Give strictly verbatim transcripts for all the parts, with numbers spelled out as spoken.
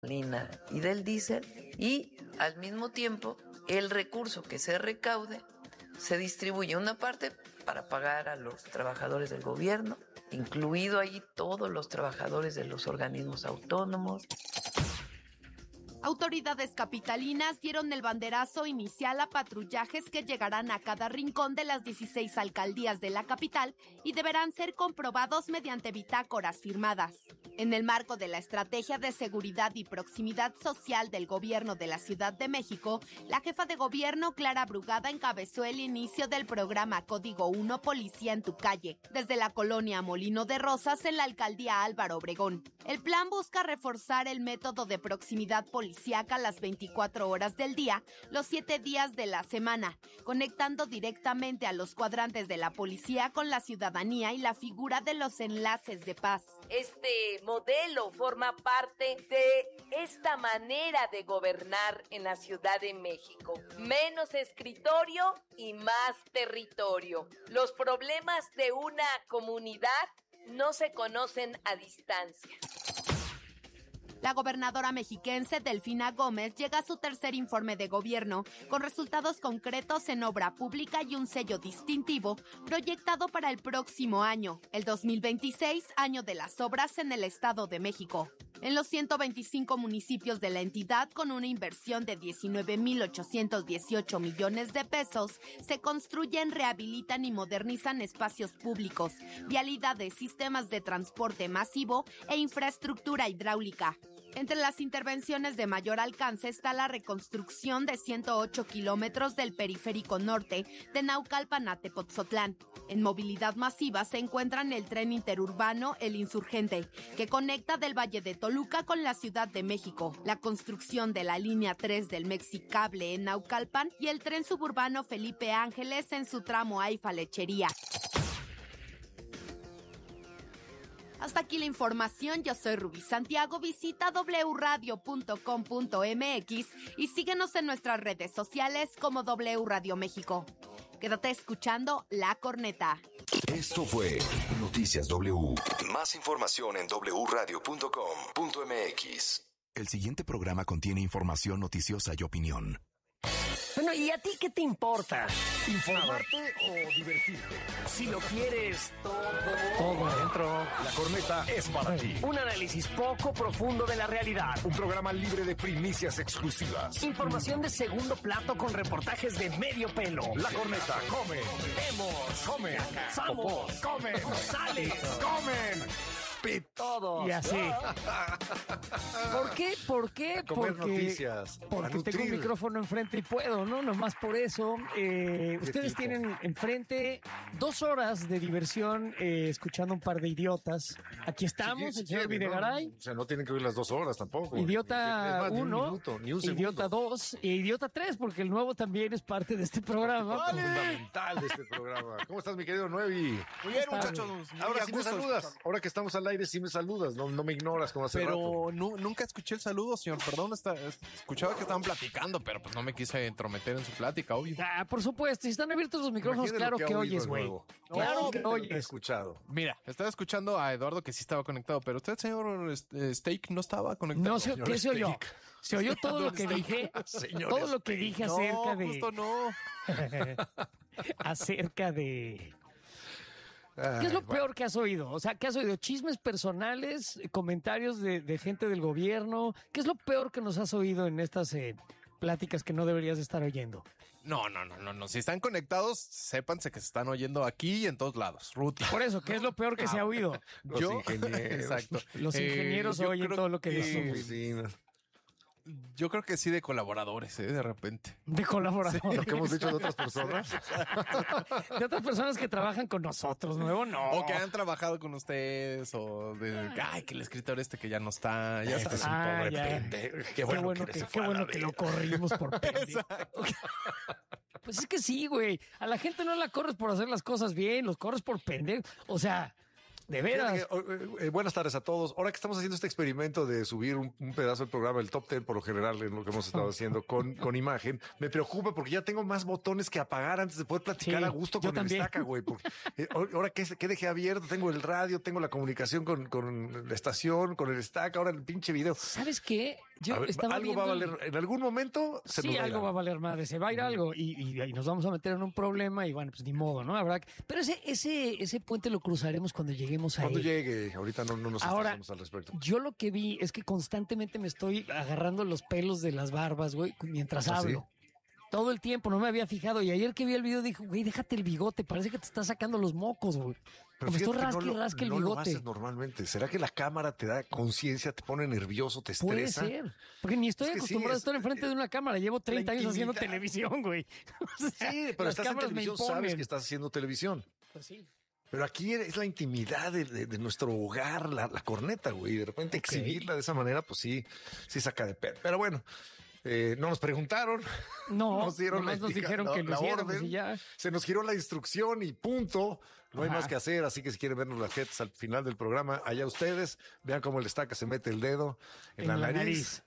gasolina y del diésel, y al mismo tiempo el recurso que se recaude se distribuye una parte para pagar a los trabajadores del gobierno, incluido ahí todos los trabajadores de los organismos autónomos. Autoridades capitalinas dieron el banderazo inicial a patrullajes que llegarán a cada rincón de las dieciséis alcaldías de la capital y deberán ser comprobados mediante bitácoras firmadas. En el marco de la Estrategia de Seguridad y Proximidad Social del Gobierno de la Ciudad de México, la jefa de gobierno Clara Brugada encabezó el inicio del programa Código uno Policía en tu Calle, desde la colonia Molino de Rosas en la alcaldía Álvaro Obregón. El plan busca reforzar el método de proximidad policíaca las veinticuatro horas del día, los siete días de la semana, conectando directamente a los cuadrantes de la policía con la ciudadanía y la figura de los enlaces de paz. Este modelo forma parte de esta manera de gobernar en la Ciudad de México. Menos escritorio y más territorio. Los problemas de una comunidad no se conocen a distancia. La gobernadora mexiquense Delfina Gómez llega a su tercer informe de gobierno con resultados concretos en obra pública y un sello distintivo proyectado para el próximo año, el dos mil veintiséis, año de las obras en el Estado de México. En los ciento veinticinco municipios de la entidad, con una inversión de diecinueve mil ochocientos dieciocho millones de pesos, se construyen, rehabilitan y modernizan espacios públicos, vialidades, sistemas de transporte masivo e infraestructura hidráulica. Entre las intervenciones de mayor alcance está la reconstrucción de ciento ocho kilómetros del periférico norte de Naucalpan a Tepotzotlán. En movilidad masiva se encuentran el tren interurbano El Insurgente, que conecta del Valle de Toluca con la Ciudad de México, la construcción de la línea tres del Mexicable en Naucalpan y el tren suburbano Felipe Ángeles en su tramo Aifa-Lechería. Hasta aquí la información, yo soy Rubí Santiago, visita doble u radio punto com punto m x y síguenos en nuestras redes sociales como W Radio México. Quédate escuchando La Corneta. Esto fue Noticias W. Más información en doble u radio punto com punto m x. El siguiente programa contiene información noticiosa y opinión. Bueno, ¿y a ti qué te importa? ¿Informarte o divertirte? Si lo quieres todo... Todo adentro. La Corneta es para ti. Un análisis poco profundo de la realidad. Un programa libre de primicias exclusivas. Información de segundo plato con reportajes de medio pelo. La Corneta come. Vemos. Come. Somos. Comen. Sales. Comen. Todos. Y así. ¿Por qué? ¿Por qué? Comer porque noticias. porque tengo un micrófono enfrente y puedo, ¿no? Nomás por eso. Eh, ustedes tipo? tienen enfrente dos horas de diversión eh, escuchando un par de idiotas. Aquí estamos, Sí, sí, el señor sí, Videgaray. no, o sea, no tienen que oír las dos horas tampoco. Idiota Es más, ni un uno, minuto, ni un segundo. Idiota dos e Idiota tres, porque el nuevo también es parte de este programa. ¡Vale! Fundamental de este programa. ¿Cómo estás, mi querido Nuevi? Muy bien, Está muchachos. bien. Ahora sí me saludas. Ahora que estamos al aire, sí me saludas. No, no me ignoras como hace Pero rato. nu- nunca escuché el saludo, señor. Perdón, está, escuchaba que estaban platicando, pero pues no me quise entrometer en su plática, obvio. Ah, por supuesto, si están abiertos los micrófonos, Imagínate claro lo que, ha oído oyes, el güey. nuevo. Claro No, que te lo he oyes. escuchado. Mira, estaba escuchando a Eduardo que sí estaba conectado, pero usted, señor este, Steak, no estaba conectado. No sé qué se oyó. Steak. Se oyó todo lo que dije, Señor todo lo que Steak. dije No, acerca de, justo no. acerca de. Ay, ¿Qué es lo bueno. peor que has oído? O sea, ¿qué has oído? Chismes personales, comentarios de, de gente del gobierno. ¿Qué es lo peor que nos has oído en estas eh, pláticas que no deberías estar oyendo? No, no, no, no, no. Si están conectados, sépanse que se están oyendo aquí y en todos lados. Ruti. Por eso, ¿qué es lo peor que se ha oído? Los Yo, ingenieros. exacto. Los Eh, ingenieros yo oyen creo todo lo que decimos. Oficinas. Yo creo que sí de colaboradores, ¿eh? De repente. De colaboradores. Lo que hemos dicho de otras personas. De otras personas que trabajan con nosotros, nuevo no. O que han trabajado con ustedes, o de, ay, que el escritor este que ya no está, ya Este es está. un Ah, pobre ya. pendejo. Qué Qué bueno, bueno que, que, se qué fue a la bueno que lo verga. corrimos por pendejo. Pues es que sí, güey. A la gente no la corres por hacer las cosas bien, los corres por pendejo. O sea, de veras. Fíjate que, eh, eh, buenas tardes a todos. Ahora que estamos haciendo este experimento de subir un, un pedazo del programa, el top ten por lo general, en lo que hemos estado haciendo con, con imagen, me preocupa porque ya tengo más botones que apagar antes de poder platicar Sí, a gusto yo con el también. estaca, güey. Porque, eh, ahora que, que dejé abierto, tengo el radio, tengo la comunicación con, con la estación, con el estaca, ahora el pinche video. ¿Sabes qué? Yo A ver, estaba algo va a viendo el- valer, en algún momento se sí, nos va a ir algo va a algo. valer madre, se va a ir algo y, y- y nos vamos a meter en un problema y bueno, pues ni modo, ¿no? Habrá que- Pero ese, ese, ese puente lo cruzaremos cuando lleguemos a Cuando él. llegue, ahorita no, no nos Ahora, estresamos al respecto. Yo lo que vi es que constantemente me estoy agarrando los pelos de las barbas, güey, mientras ¿Ah, sí? hablo. Todo el tiempo, no me había fijado. Y ayer que vi el video dije, güey, déjate el bigote, parece que te está sacando los mocos, güey. Pero Como estoy fíjate que rasque y no lo- rasque el no lo bigote. haces normalmente. ¿Será que la cámara te da conciencia, te pone nervioso, te Puede estresa? ser. Porque ni estoy Es que sí, acostumbrado a es- estar enfrente de una cámara. Llevo treinta años haciendo intimidad. televisión, güey. O sea, Sí, pero las estás en cámaras me televisión, sabes imponen. que estás haciendo televisión. Pues sí. Pero aquí es la intimidad de, de- de nuestro hogar, la, la corneta, güey. De repente Ok. exhibirla de esa manera, pues sí, sí saca de pedo. Pero bueno, eh, no nos preguntaron. No, nos dieron la nomás nos indica- dijeron la- que lo la hiciéramos orden. y ya. Se nos giró la instrucción y punto. No hay Ajá. más que hacer, así que si quieren vernos las jetas al final del programa, allá ustedes, vean cómo el estaca se mete el dedo en, la, nariz.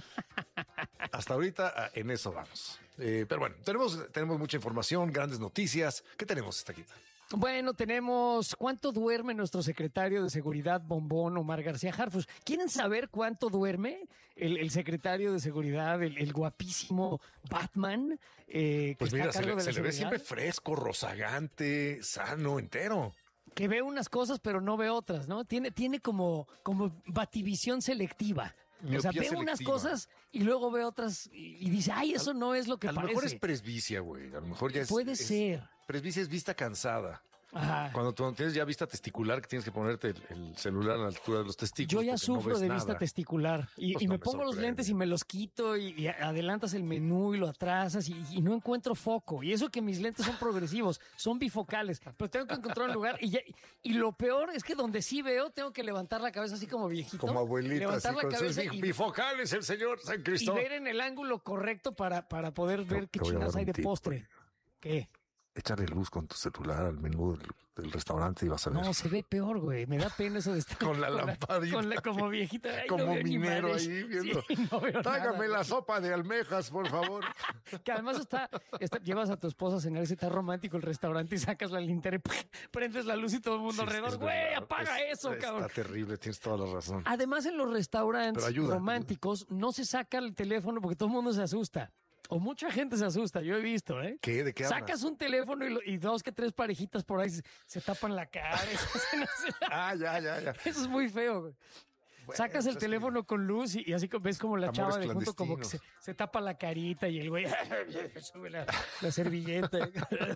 Hasta ahorita ah, en eso vamos. Eh, pero bueno, tenemos, tenemos mucha información, grandes noticias. ¿Qué tenemos, Estaquita? Bueno, tenemos cuánto duerme nuestro secretario de Seguridad, Bombón Omar García Harfuch. ¿Quieren saber cuánto duerme el, el secretario de Seguridad, el, el guapísimo Batman? eh, que Pues está a mira, se, cargo le, de la se le ve seguridad? siempre fresco, rozagante, sano, entero. Que ve unas cosas, pero no ve otras, ¿no? Tiene, tiene como, como bativisión selectiva. O sea, Miopía ve unas selectiva. cosas y luego ve otras y, y dice, ay, eso no es lo que A lo parece. mejor es presbicia, güey. A lo mejor ya es. Puede es- ser. Presbicia es vista cansada. Ajá. Cuando tú tienes ya vista testicular, que tienes que ponerte el, el celular a la altura de los testículos. Yo ya porque no sufro ves de nada. vista testicular y, Pues y no me me pongo los sorprende. lentes y me los quito y, y adelantas el menú y lo atrasas y, y no encuentro foco. Y eso que mis lentes son progresivos, son bifocales, pero tengo que encontrar un lugar y, ya- y lo peor es que donde sí veo tengo que levantar la cabeza así como viejito. Como abuelita, levantar así la con sus cabeza bi- y, bifocales, el señor San y Cristóbal. ver en el ángulo correcto para, para poder ver Te- qué te voy a chingados dar hay un de tip, postre. ¿Qué? Échale luz con tu celular al menú del, del restaurante y vas a ver. No, se ve peor, güey. Me da pena eso de estar Con la lamparita. Con la como viejita. Ay, Como no veo ni minero madres. ahí viendo. Sí, no veo Tráigame nada. la sopa de almejas, por favor. Que además está, está- llevas a tu esposa a cenar ese está romántico el restaurante y sacas la linterna y ¡pum! Prendes la luz y todo el mundo Sí, es- alrededor. es Güey, verdad. apaga Es- eso, cabrón. Está terrible, tienes toda la razón. Además, en los restaurantes Pero ayuda, románticos no se saca el teléfono porque todo el mundo se asusta. O mucha gente se asusta, yo he visto, ¿eh? ¿Qué? ¿De qué hablas? Sacas un teléfono y, lo- y dos que tres parejitas por ahí se, se tapan la cara. y se hacen así. Ah, ya, ya, ya. Eso es muy feo, güey. Bueno, Sacas el pues es teléfono con luz y, y así como- ves como la Amores chava de junto como que se, clandestinos. se tapa la carita y el güey sube la, la servilleta.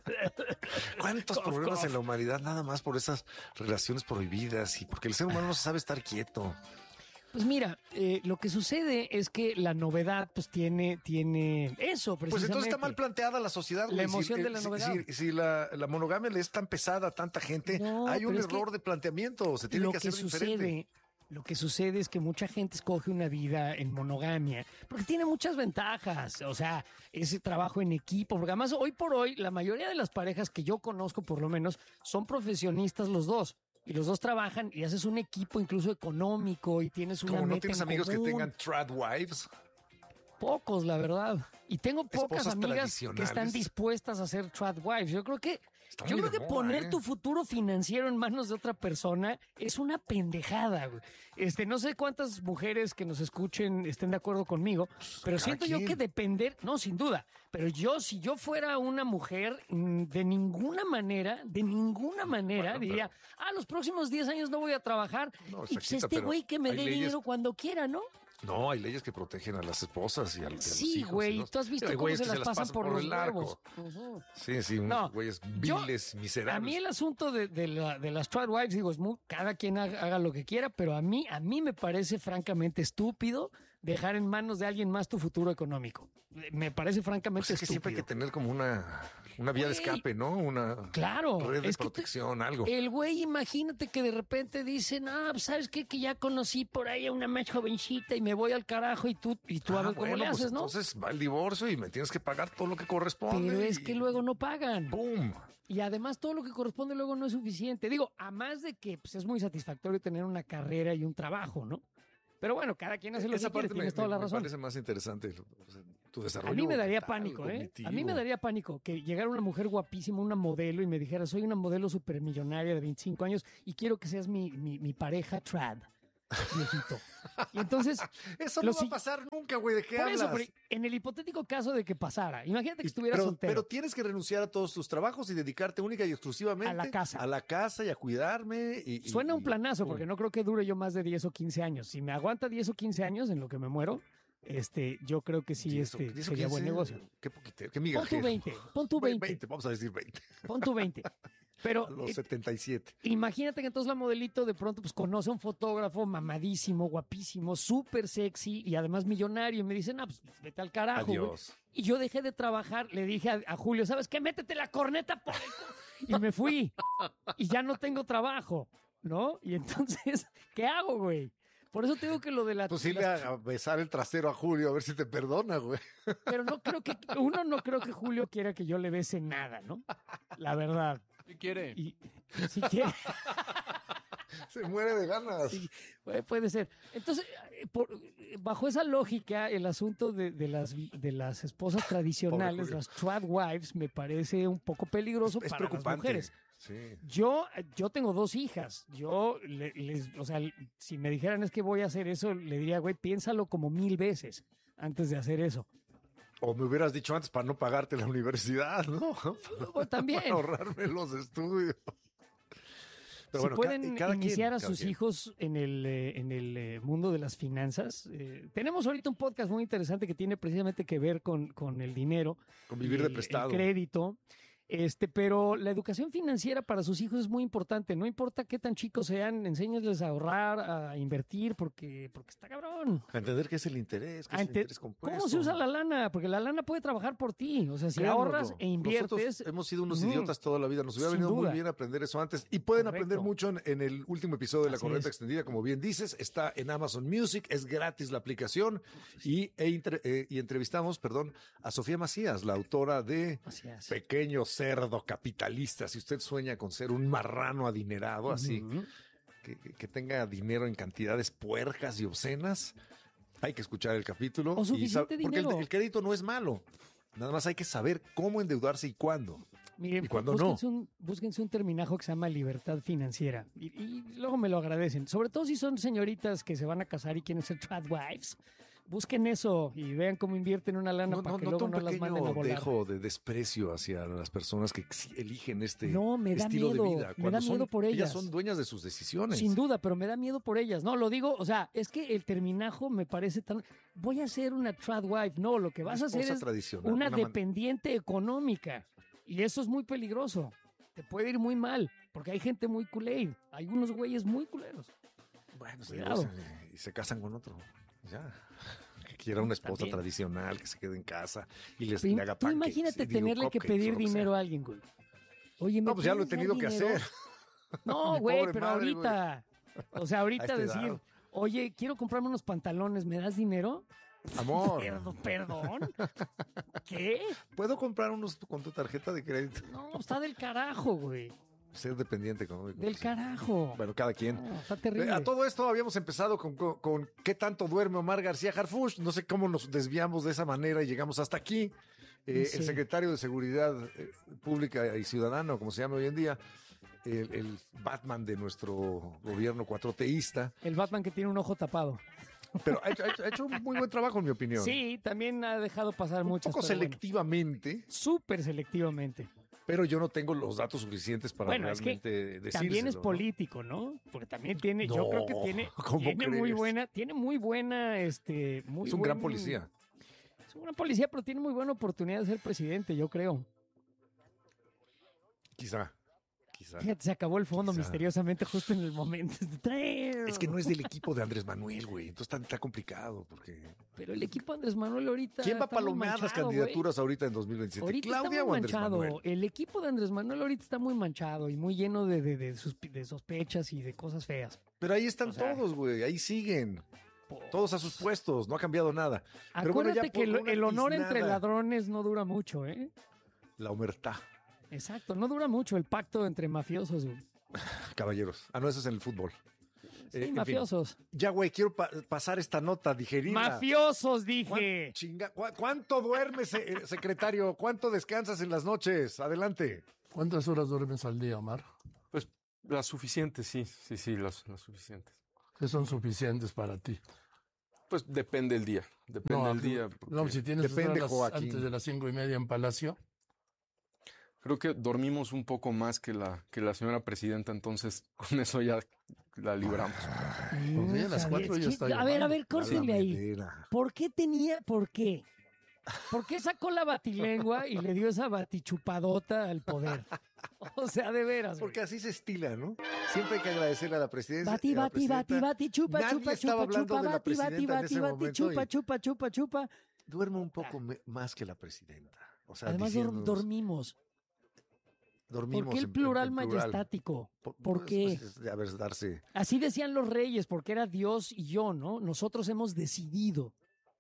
¿Cuántos Cough, problemas cough. en la humanidad nada más por esas relaciones prohibidas y porque el ser humano no se sabe estar quieto? Pues mira, eh, lo que sucede es que la novedad pues tiene, tiene eso precisamente. Pues entonces está mal planteada la sociedad. La güey. emoción Si- de la si- novedad. Si, si la, la monogamia le es tan pesada a tanta gente, No, hay un pero es que error de planteamiento. Se tiene lo que que hacer sucede, diferente. lo que sucede es que mucha gente escoge una vida en monogamia porque tiene muchas ventajas, o sea, ese trabajo en equipo, porque además hoy por hoy la mayoría de las parejas que yo conozco por lo menos son profesionistas los dos. Y los dos trabajan y haces un equipo incluso económico y tienes una Como no meta tienes en amigos que común. tengan trad wives. Pocos, la verdad. Y tengo pocas Esposas amigas que tradicionales. están dispuestas a ser trad wives. Yo creo que, Está yo muy creo de que moda, poner ¿eh? tu futuro financiero en manos de otra persona es una pendejada, güey. Este, no sé cuántas mujeres que nos escuchen estén de acuerdo conmigo, pero cada siento yo quien. que depender, no, sin duda, pero yo, si yo fuera una mujer, mm, de ninguna manera, de ninguna manera, Bueno, diría, ah, los próximos diez años no voy a trabajar. No, y pues Saquita, este pero güey que me hay dé leyes- dinero cuando quiera, ¿no? No, hay leyes que protegen a las esposas y a, y a los Sí, hijos. güey, y los- tú has visto Hay cómo güeyes se que las pasan por, los el arco. huevos. Ujú. Sí, sí, unos No, güeyes yo- viles, miserables. A mí el asunto de, de, la- de las trad wives, digo, es muy, cada quien haga, haga lo que quiera, pero a mí, a mí me parece francamente estúpido dejar en manos de alguien más tu futuro económico. Me parece francamente Pues es que estúpido. siempre hay que tener como una, una vía de Güey. escape, ¿no? Una Claro, red de es que te- protección, algo. El güey, imagínate que de repente dice, no, pues, ¿sabes qué? Que ya conocí por ahí a una más jovencita y me voy al carajo y tú, y tú a Ah, ver cómo bueno, le pues haces, ¿no? entonces va el divorcio y me tienes que pagar todo lo que corresponde. Pero es y- que luego no pagan. ¡Pum! Y además todo lo que corresponde luego no es suficiente. Digo, a más de que pues, es muy satisfactorio tener una carrera y un trabajo, ¿no? Pero bueno, cada quien hace lo Esa que quiere, parte me, tienes toda me- la me razón. parece más interesante o sea, tu desarrollo. A mí me daría mental, pánico, ¿eh? A mí me cognitivo. daría pánico que llegara una mujer guapísima, una modelo, y me dijera, soy una modelo supermillonaria de veinticinco años y quiero que seas mi, mi, mi pareja trad. viejito. Y entonces... Eso no va a pasar nunca, güey. ¿De qué por hablas? eso, pero en el hipotético caso de que pasara, imagínate que estuviera pero, soltero. Pero tienes que renunciar a todos tus trabajos y dedicarte única y exclusivamente a la casa. A la casa y a cuidarme. Y, Suena y, un planazo, y, porque no creo que dure yo más de diez o quince años. Si me aguanta diez o quince años en lo que me muero, este, yo creo que sí, diez, este, diez, sería quince, buen negocio. Qué poquito, qué Pon migajero. tu veinte, pon tu veinte. veinte, vamos a decir veinte. Pon tu veinte. Pero A los eh, setenta y siete. imagínate que entonces la modelito de pronto pues conoce a un fotógrafo mamadísimo, guapísimo, súper sexy y además millonario. Y me dicen, ah, pues vete al carajo. Güey. Adiós. Y yo dejé de trabajar, le dije a, a Julio, ¿sabes qué? Métete la corneta por el co-". Y me fui. Y ya no tengo trabajo, ¿no? Y entonces, ¿qué hago, güey? Por eso te digo que lo de la... Pues sí, le las- a besar el trasero a Julio a ver si te perdona, güey. Pero no creo que... Uno, no creo que Julio quiera que yo le bese nada, ¿no? La verdad. ¿Qué quiere? Y si quiere... Se muere de ganas. Sí, puede, puede ser. Entonces, eh, por- bajo esa lógica, el asunto de, de las, de las esposas tradicionales, Julio. las trad wives, me parece un poco peligroso Es para las preocupante. mujeres. Sí. Yo, yo tengo dos hijas. Yo, le- les, o sea, si me dijeran es que voy a hacer eso, le diría, güey, piénsalo como mil veces antes de hacer eso. O me hubieras dicho antes para no pagarte la universidad, ¿no? O también. Para ahorrarme los estudios. Pero si bueno, pueden ca- cada iniciar quien, a cada sus quien. hijos en el, eh, en el eh, mundo de las finanzas, eh, tenemos ahorita un podcast muy interesante que tiene precisamente que ver con, con el dinero. Con vivir y de el- prestado. El crédito. Este, pero la educación financiera para sus hijos es muy importante. No importa qué tan chicos sean, enséñales a ahorrar, a invertir, porque, porque está cabrón. A entender qué es el interés, qué A es el ente- interés compuesto. ¿Cómo se usa la lana? Porque la lana puede trabajar por ti. O sea, si Créanoslo. ahorras e inviertes. Nosotros hemos sido unos Ujú. idiotas toda la vida. Nos hubiera Sin venido duda. muy bien aprender eso antes. Y pueden Correcto. aprender mucho en, en el último episodio de La Así Correcta es. Extendida, como bien dices. Está en Amazon Music, es gratis la aplicación. Y, e entre- eh, y entrevistamos, perdón, a Sofía Macías, la autora de Así es. Pequeño Cerdo Capitalista. Si usted sueña con ser un marrano adinerado, así, Ujú. que, que- que tenga dinero en cantidades puercas y obscenas, hay que escuchar el capítulo. O y suficiente sab- porque el, dinero. el crédito no es malo. Nada más hay que saber cómo endeudarse y cuándo. Miren, ¿Y cuándo no? búsquense un, búsquense un terminajo que se llama libertad financiera y, y luego me lo agradecen. Sobre todo si son señoritas que se van a casar y quieren ser trad wives. Busquen eso y vean cómo invierten una lana No, para no, que nota luego un no las manden a pequeño volar. dejo de desprecio hacia las personas que ex- eligen este No, me da estilo miedo, de vida. me Cuando da miedo son- por ellas. son dueñas de sus decisiones. Sin duda, pero me da miedo por ellas. No, lo digo, o sea, es que el terminajo me parece tan... Voy a ser una trad wife. No, lo que Una vas a hacer esposa es tradicional, una una man- dependiente económica. Y eso es muy peligroso. Te puede ir muy mal, porque hay gente muy culé. Hay unos güeyes muy culeros. Bueno, se Cuidado. divorcian y se casan con otro. Ya. Que quiera una esposa También. tradicional, que se quede en casa y les Pero le haga tú pancakes, imagínate y digo, tenerle que cupcakes, pedir o lo que dinero sea. a alguien, güey. Oye, ¿me No, pues ya lo he puedes dar tenido que dinero? hacer. No, Mi güey, pobre pero madre, ahorita. O sea, A ahorita esta decir, edad. oye, quiero comprarme unos pantalones, ¿me das dinero? Amor, Perdón, perdón. ¿Qué? ¿puedo comprar unos con tu tarjeta de crédito? No, está del carajo, güey. Ser dependiente económico. Del sí. carajo. Bueno, cada quien. No, está terrible. A todo esto habíamos empezado con, con, con qué tanto duerme Omar García Harfuch. No sé cómo nos desviamos de esa manera y llegamos hasta aquí. Eh, No sé. El secretario de Seguridad eh, Pública y Ciudadano, como se llama hoy en día, el, el Batman de nuestro gobierno cuatroteísta, El Batman que tiene un ojo tapado. pero ha hecho, ha hecho- ha hecho un muy buen trabajo, en mi opinión. Sí, también ha dejado pasar un muchas poco pero bueno, selectivamente, súper selectivamente. pero yo no tengo los datos suficientes para Bueno, es que realmente decírselo. También es ¿no? político, ¿no? Porque también tiene, yo No, creo que tiene, ¿cómo tiene muy crees? buena, tiene muy buena, este, muy Es un gran buen- policía. Es un gran policía, pero tiene muy buena oportunidad de ser presidente, yo creo. Quizá, quizá. Fíjate, se acabó el fondo Quizá. misteriosamente justo en el momento. Es que no es del equipo de Andrés Manuel, güey. Entonces está, está complicado porque... Pero el equipo de Andrés Manuel ahorita. ¿Quién va a está muy palomear las manchado, güey. candidaturas ahorita en dos mil veintisiete? Ahorita ¿Claudia está o muy Andrés manchado. Manuel? El equipo de Andrés Manuel ahorita está muy manchado y muy lleno de, de, de, suspi- de sospechas y de cosas feas. Pero ahí están O sea, todos, güey. Ahí siguen. Todos a sus puestos. No ha cambiado nada. Pero Acuérdate bueno, ya que el, por una el honor entre tiznada. ladrones no dura mucho, ¿eh? La omertá. Exacto, no dura mucho el pacto entre mafiosos, güey. Caballeros. Ah, no, eso es en el fútbol. Sí, Eh, en fin. mafiosos. Ya, güey, quiero pa- pasar esta nota digerida. Mafiosos, ¿Cuán- dije. chinga- cua- ¿Cuánto duermes, se- eh, secretario? ¿Cuánto descansas en las noches? Adelante. ¿Cuántas horas duermes al día, Omar? Pues las suficientes, sí, sí, sí, las, las suficientes. que son suficientes para ti? Pues depende el día, depende No, del día. No, si tienes que Depende, estar a las- Joaquín. antes de las cinco y media en Palacio. Creo que dormimos un poco más que la, que la señora presidenta, entonces con eso ya la libramos. Pues ya a las Híjole, cuatro es ya que- está a ver, a llamando. ver, córtenle ahí. Medera. ¿Por qué tenía, por qué? ¿Por qué sacó la batilengua y le dio esa batichupadota al poder? O sea, de veras. Porque güey. así se estila, ¿no? Siempre hay que agradecerle a la presidencia. Bati, a la bati, bati, presidenta. bati, chupa, Nadie chupa, estaba chupa, hablando chupa, de la bati, bati, presidenta en bati, ese bati, momento chupa, y chupa, chupa, chupa. duerme un poco me- más que la presidenta. O sea, Además, dor- diciéndonos, dormimos. dormimos ¿Por qué el en- en- plural en majestático? Por, ¿Por pues, qué? pues, es- a ver, darse. Así decían los reyes, porque era Dios y yo, ¿no? Nosotros hemos decidido.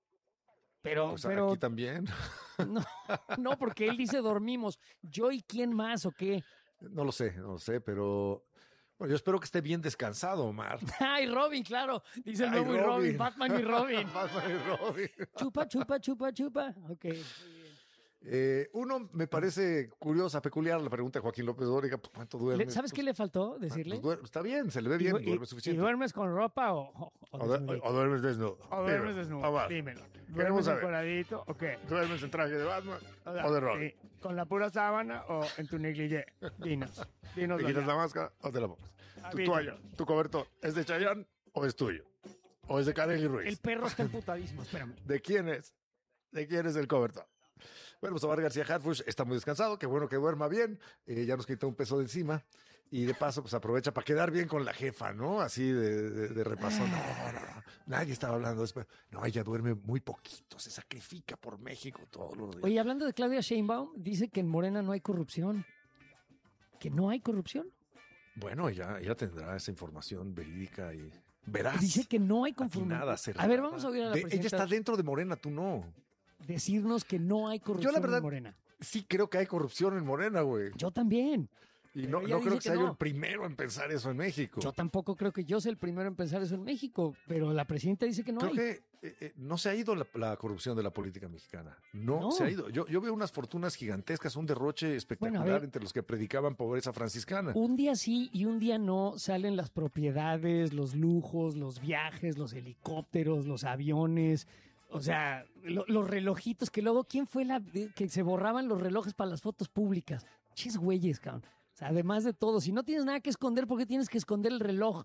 Pero, Pues pero, aquí también. no, no, porque él dice dormimos. ¿Yo y quién más o qué? No lo sé, no lo sé, pero bueno, yo espero que esté bien descansado, Omar. Ay, Robin, claro. Dice el Ay, nuevo y Robin, Robin. Batman y Robin. Batman y Robin. Chupa, chupa, chupa, chupa. Ok. muy bien. Eh, uno, me parece curiosa, peculiar la pregunta de Joaquín López Dóriga. pues, ¿Cuánto duerme? Le- ¿Sabes qué le faltó decirle? Pues, duer- está bien, se le ve ¿Y bien, du- y- duerme ¿Y suficiente. duermes con ropa o, o, o O, du- desnudito? o duermes desnudo. ¿O duermes Dime, desnudo? Omar, Dímelo. Queremos ¿Duermes saber. encueradito o qué? ¿Duermes en traje de Batman O sea, o de Robin? sí, ¿con la pura sábana o en tu negligé? Dinos. Dinos. ¿Te quitas la máscara o te la pones? ¿Tu Avísame. toalla, tu cobertor, es de Chayanne o es tuyo? ¿O es de Kareli Ruiz? El perro está emputadísimo, espérame. ¿De quién es? ¿De quién es el cobertor? Bueno, pues Omar García Harfuch está muy descansado, qué bueno que duerma bien, eh, ya nos quitó un peso de encima y de paso pues aprovecha para quedar bien con la jefa, ¿no? Así de, de, de repaso. No, no, no, nadie estaba hablando después. No, ella duerme muy poquito, se sacrifica por México todos los días. Oye, hablando de Claudia Sheinbaum, dice que en Morena no hay corrupción. ¿Que no hay corrupción? Bueno, ella, ella tendrá esa información verídica y veraz. Dice que no hay Aquí conformidad. nada A cerrada. ver, vamos a oír a la De- Ella presidenta está dentro de Morena, tú no. decirnos que no hay corrupción Yo la verdad en Morena. sí creo que hay corrupción en Morena, güey. Yo también. Y Pero no, ella no creo dice que que sea yo no. el primero en pensar eso en México. Yo tampoco creo que yo sea el primero en pensar eso en México, pero la presidenta dice que no creo hay. que eh, eh, no se ha ido la, la corrupción de la política mexicana. No, No. se ha ido. Yo, yo veo unas fortunas gigantescas, un derroche espectacular ver. entre los que predicaban pobreza franciscana. Un día sí y un día no salen las propiedades, los lujos, los viajes, los helicópteros, los aviones. O sea, lo- los relojitos que luego, ¿quién fue la de- que se borraban los relojes para las fotos públicas? Chis güeyes, cabrón. O sea, además de todo, si no tienes nada que esconder, ¿por qué tienes que esconder el reloj?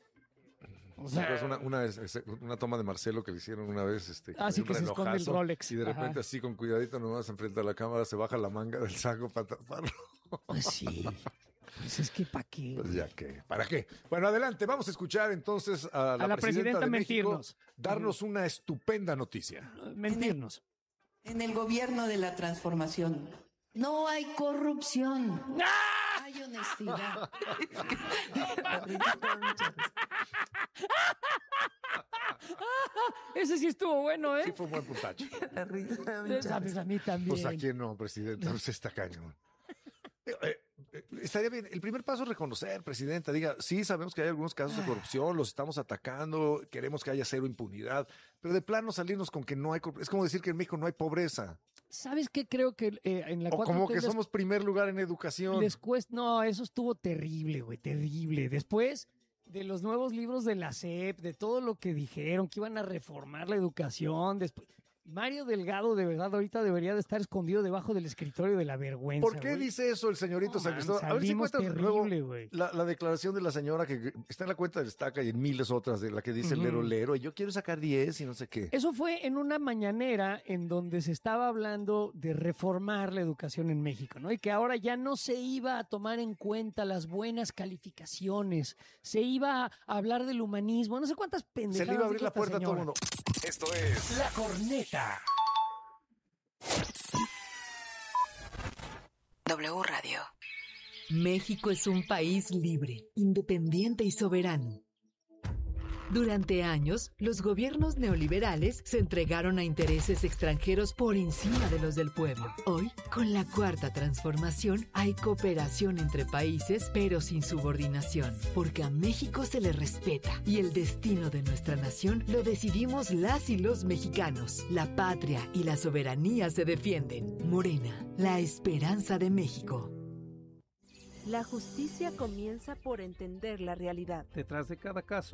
O Sí, sea, pues una, una, es- es- una toma de Marcelo que le hicieron una vez. Este, Ah, sí, un que se esconde el relojazo, Rolex. Y de repente, Ajá. así con cuidadito, nomás enfrente a la cámara, se baja la manga del saco para taparlo. pues sí. Pues es que ¿para qué? Pues ya que, ¿para qué? Bueno, adelante, vamos a escuchar entonces a la, A la presidenta de México mentirnos. darnos una estupenda noticia. Mentirnos. En el gobierno de la transformación no hay corrupción. ¡Ah! Hay honestidad. Ese sí estuvo bueno, ¿eh? Sí fue un buen puntacho. Sabes, a mí también. Pues a quién no, presidenta, pues está cañón. Eh, eh, eh, estaría bien. El primer paso es reconocer, presidenta. Diga, sí, sabemos que hay algunos casos de corrupción, los estamos atacando, queremos que haya cero impunidad, pero de plano salirnos con que no hay corrupción. Es como decir que en México no hay pobreza. ¿Sabes qué? Creo que eh, en la O cuatro como T que les- somos primer lugar en educación. les cuesta- No, eso estuvo terrible, güey, terrible. Después de los nuevos libros de la S E P, de todo lo que dijeron, que iban a reformar la educación, después... Mario Delgado, de verdad, ahorita debería de estar escondido debajo del escritorio de la vergüenza. ¿Por qué güey. dice eso el señorito No, San man, Cristóbal? A ver si salimos encuentras terrible, luego güey. la, la declaración de la señora que está en la cuenta del Estaca y en miles otras, de la que dice Ujú. lero lero, y yo quiero sacar diez y no sé qué. Eso fue en una mañanera en donde se estaba hablando de reformar la educación en México, ¿no? Y que ahora ya no se iba a tomar en cuenta las buenas calificaciones, se iba a hablar del humanismo, no sé cuántas pendejadas. Se le iba a abrir dijo la esta puerta a todo el señora. mundo. Esto es La Corneta. W Radio. México es un país libre, independiente y soberano. Durante años, los gobiernos neoliberales se entregaron a intereses extranjeros por encima de los del pueblo. Hoy, con la Cuarta Transformación, hay cooperación entre países, pero sin subordinación, porque a México se le respeta y el destino de nuestra nación lo decidimos las y los mexicanos. La patria y la soberanía se defienden. Morena, la esperanza de México. La justicia comienza por entender la realidad. Detrás de cada caso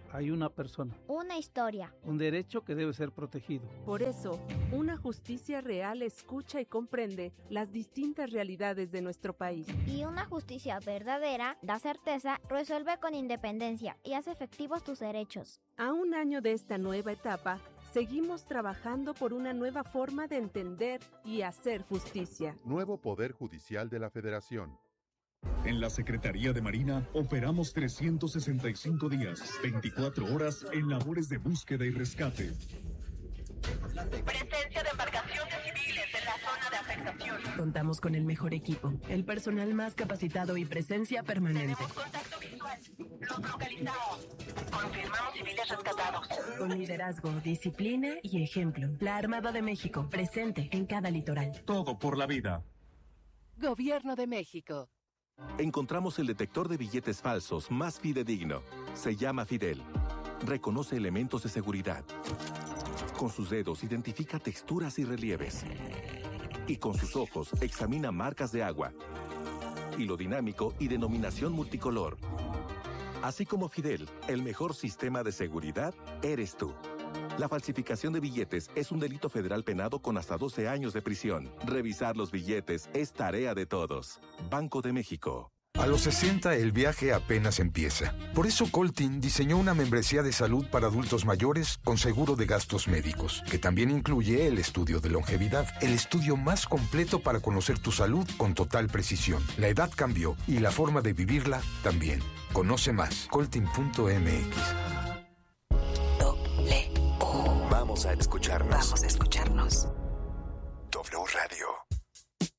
hay una persona, una historia, un derecho que debe ser protegido. Por eso, una justicia real escucha y comprende las distintas realidades de nuestro país. Y una justicia verdadera da certeza, resuelve con independencia y hace efectivos tus derechos. A un año de esta nueva etapa, seguimos trabajando por una nueva forma de entender y hacer justicia. Nuevo Poder Judicial de la Federación. En la Secretaría de Marina operamos trescientos sesenta y cinco días, veinticuatro horas en labores de búsqueda y rescate. Presencia de embarcaciones civiles en la zona de afectación. Contamos con el mejor equipo, el personal más capacitado y presencia permanente. Tenemos contacto visual. Los localizamos. Confirmamos civiles rescatados. Con liderazgo, disciplina y ejemplo. La Armada de México, presente en cada litoral. Todo por la vida. Gobierno de México. Encontramos el detector de billetes falsos más fidedigno. Se llama Fidel. Reconoce elementos de seguridad. Con sus dedos identifica texturas y relieves. Y con sus ojos examina marcas de agua. Hilo dinámico y denominación multicolor. Así como Fidel, el mejor sistema de seguridad eres tú. La falsificación de billetes es un delito federal penado con hasta doce años de prisión. Revisar los billetes es tarea de todos. Banco de México. A los sesenta el viaje apenas empieza. Por eso Coltin diseñó una membresía de salud para adultos mayores con seguro de gastos médicos, que también incluye el estudio de longevidad, el estudio más completo para conocer tu salud con total precisión. La edad cambió y la forma de vivirla también. Conoce más. Coltin punto m x. Vamos a escucharnos. Vamos a escucharnos.